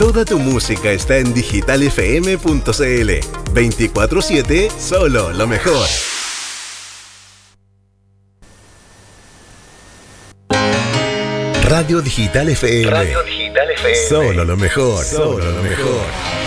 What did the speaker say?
Toda tu música está en digitalfm.cl. 24/7, solo lo mejor. Radio Digital FM. Radio Digital FM. Solo lo mejor. Solo lo mejor.